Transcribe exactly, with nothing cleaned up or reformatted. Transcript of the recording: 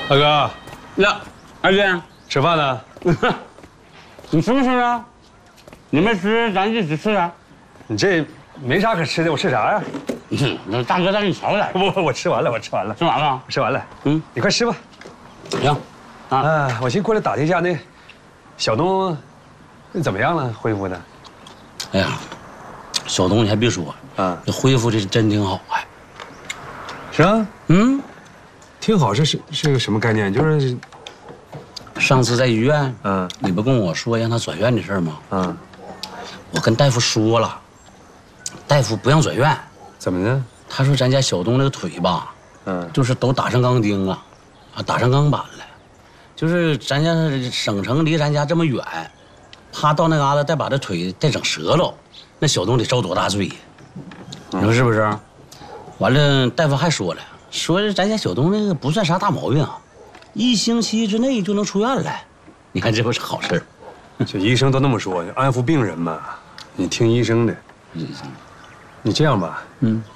大哥， 呀，二姐， 吃饭呢？ 你吃没吃啊？你没吃，咱一起吃啊。 你这没啥可吃的，我吃啥呀？ 嗯，那大哥再给你调点。 不，我吃完了，我吃完了， 吃完了？ 我吃完了。 嗯， 你快吃吧。 行。啊， 啊，我寻思过来打听一下那小东怎么样了，恢复的？ 哎呀，小东你还别说， 啊， 这恢复的是真挺好哎。 是啊， 嗯， 挺好，这是是个什么概念？就是上次在医院， 嗯， 你不跟我说让他转院的事吗？ 嗯， 我跟大夫说了，大夫不让转院。 怎么呢？ 他说咱家小东那个腿吧， 嗯， 就是都打上钢钉了，啊，打上钢板了，就是咱家省城离咱家这么远，他到那嘎达再把这腿再整折了，那小东得遭多大罪呀？你说是不是？完了，大夫还说了，说咱家小东那个不算啥大毛病，一星期之内就能出院了。你看这不是好事儿？ 这医生都那么说，安抚病人嘛，你听医生的。你这样吧， 嗯。